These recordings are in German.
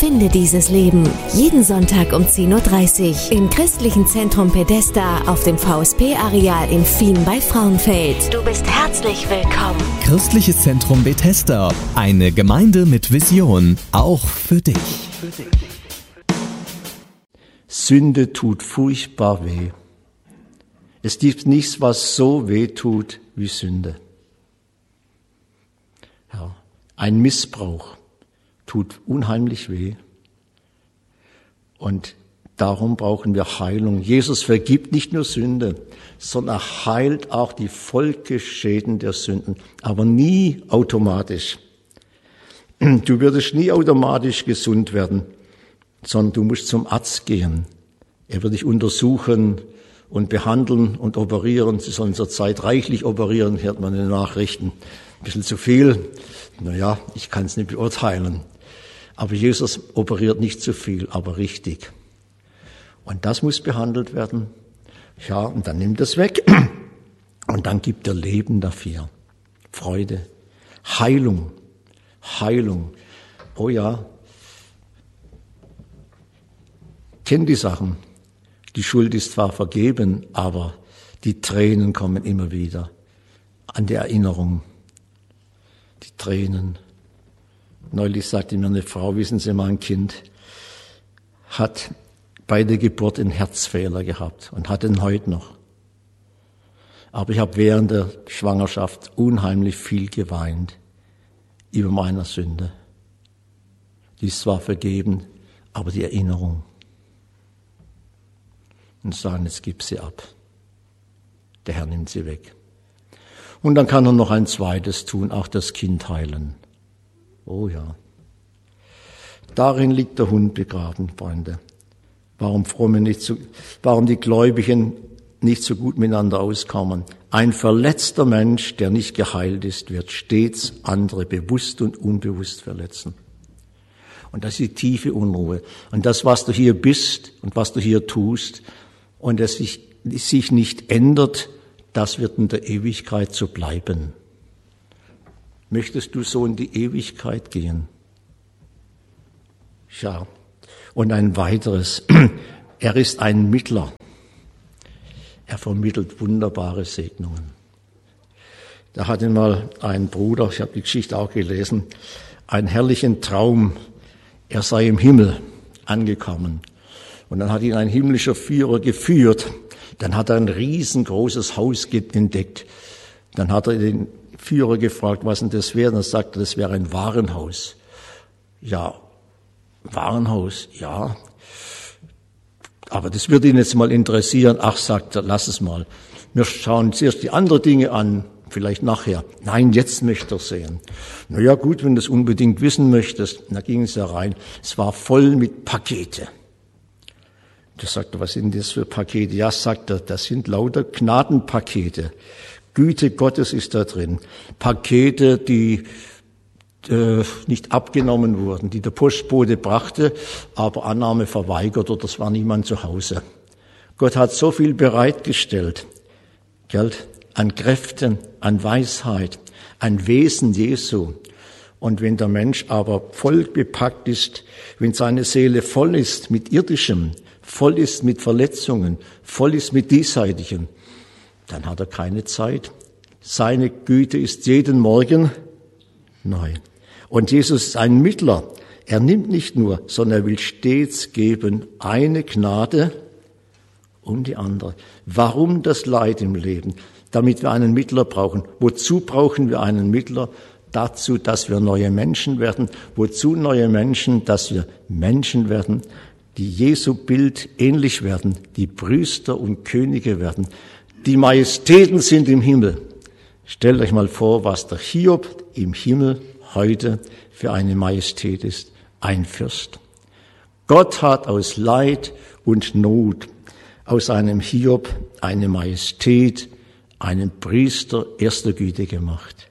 Finde dieses Leben. Jeden Sonntag um 10.30 Uhr im Christlichen Zentrum Pedesta auf dem VSP-Areal in Fien bei Frauenfeld. Du bist herzlich willkommen. Christliches Zentrum Bethesda. Eine Gemeinde mit Vision. Auch für dich. Sünde tut furchtbar weh. Es gibt nichts, was so weh tut wie Sünde. Ja, ein Missbrauch tut unheimlich weh. Und darum brauchen wir Heilung. Jesus vergibt nicht nur Sünde, sondern er heilt auch die Folgeschäden der Sünden, aber nie automatisch. Du würdest nie automatisch gesund werden, sondern du musst zum Arzt gehen. Er wird dich untersuchen und behandeln und operieren. Sie sollen zurzeit reichlich operieren, hört man in den Nachrichten. Ein bisschen zu viel. Naja, ich kann es nicht beurteilen. Aber Jesus operiert nicht zu viel, aber richtig. Und das muss behandelt werden. Ja, und dann nimmt es weg. Und dann gibt er Leben dafür. Freude. Heilung. Heilung. Oh ja. Kennt die Sachen. Die Schuld ist zwar vergeben, aber die Tränen kommen immer wieder an die Erinnerung. Die Tränen. Neulich sagte mir eine Frau, wissen Sie, mein Kind hat bei der Geburt einen Herzfehler gehabt und hat ihn heute noch. Aber ich habe während der Schwangerschaft unheimlich viel geweint über meine Sünde. Die ist zwar vergeben, aber die Erinnerung. Und sagen, jetzt gib sie ab. Der Herr nimmt sie weg. Und dann kann er noch ein zweites tun, auch das Kind heilen. Oh ja. Darin liegt der Hund begraben, Freunde. Warum die Gläubigen nicht so gut miteinander auskommen. Ein verletzter Mensch, der nicht geheilt ist, wird stets andere bewusst und unbewusst verletzen. Und das ist die tiefe Unruhe. Und das, was du hier bist und was du hier tust, und es sich nicht ändert, das wird in der Ewigkeit so bleiben. Möchtest du so in die Ewigkeit gehen? Ja. Und ein weiteres. Er ist ein Mittler. Er vermittelt wunderbare Segnungen. Da hatte mal ein Bruder, ich habe die Geschichte auch gelesen, einen herrlichen Traum. Er sei im Himmel angekommen. Und dann hat ihn ein himmlischer Führer geführt. Dann hat er ein riesengroßes Haus entdeckt. Dann hat er den Führer gefragt, was denn das wäre. Dann sagte er, das wäre ein Warenhaus. Ja, Warenhaus, ja. Aber das würde ihn jetzt mal interessieren. Ach, sagt er, lass es mal. Wir schauen zuerst die anderen Dinge an, vielleicht nachher. Nein, jetzt möchte er sehen. Na ja, gut, wenn du es unbedingt wissen möchtest. Da ging es ja rein. Es war voll mit Pakete. Da sagt er, was sind das für Pakete? Ja, sagt er, das sind lauter Gnadenpakete. Güte Gottes ist da drin. Pakete, die nicht abgenommen wurden, die der Postbote brachte, aber Annahme verweigert oder es war niemand zu Hause. Gott hat so viel bereitgestellt, Geld, an Kräften, an Weisheit, an Wesen Jesu. Und wenn der Mensch aber voll bepackt ist, wenn seine Seele voll ist mit Irdischem, voll ist mit Verletzungen, voll ist mit Diesseitigem, dann hat er keine Zeit. Seine Güte ist jeden Morgen neu. Und Jesus ist ein Mittler. Er nimmt nicht nur, sondern er will stets geben, eine Gnade um die andere. Warum das Leid im Leben? Damit wir einen Mittler brauchen. Wozu brauchen wir einen Mittler? Dazu, dass wir neue Menschen werden. Wozu neue Menschen? Dass wir Menschen werden, die Jesu Bild ähnlich werden, die Priester und Könige werden. Die Majestäten sind im Himmel. Stellt euch mal vor, was der Hiob im Himmel heute für eine Majestät ist. Ein Fürst. Gott hat aus Leid und Not, aus einem Hiob eine Majestät, einen Priester erster Güte gemacht.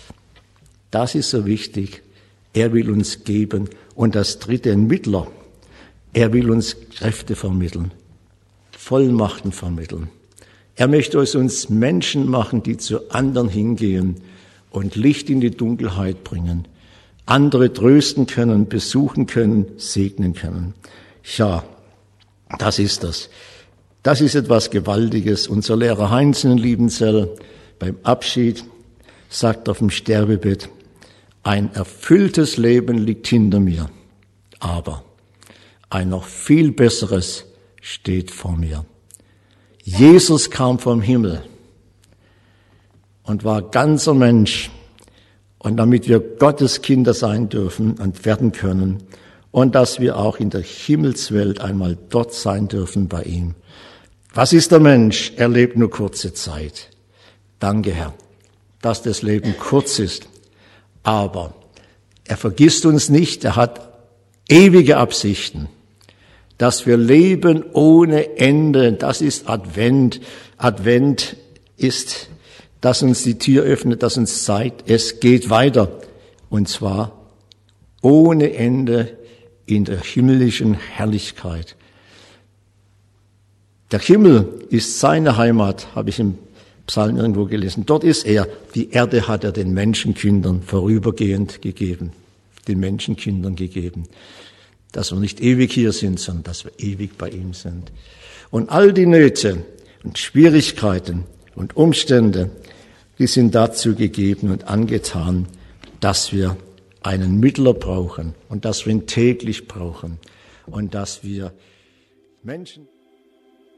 Das ist so wichtig. Er will uns geben. Und das dritte, ein Mittler. Er will uns Kräfte vermitteln, Vollmachten vermitteln. Er möchte aus uns Menschen machen, die zu anderen hingehen und Licht in die Dunkelheit bringen. andere trösten können, besuchen können, segnen können. Ja, das ist das. Das ist etwas Gewaltiges. Unser Lehrer Heinz in Liebenzell beim Abschied sagt auf dem Sterbebett, ein erfülltes Leben liegt hinter mir, aber ein noch viel besseres steht vor mir. Jesus kam vom Himmel und war ganzer Mensch. Und damit wir Gottes Kinder sein dürfen und werden können und dass wir auch in der Himmelswelt einmal dort sein dürfen bei ihm. Was ist der Mensch? Er lebt nur kurze Zeit. Danke, Herr, dass das Leben kurz ist. Aber er vergisst uns nicht, er hat ewige Absichten, dass wir leben ohne Ende. Das ist Advent. Advent ist, dass uns die Tür öffnet, dass uns zeigt, es geht weiter. Und zwar ohne Ende in der himmlischen Herrlichkeit. Der Himmel ist seine Heimat, habe ich im Psalm irgendwo gelesen. Dort ist er. Die Erde hat er den Menschenkindern vorübergehend gegeben. Den Menschenkindern gegeben. Dass wir nicht ewig hier sind, sondern dass wir ewig bei ihm sind. Und all die Nöte und Schwierigkeiten und Umstände, die sind dazu gegeben und angetan, dass wir einen Mittler brauchen und dass wir ihn täglich brauchen und dass wir Menschen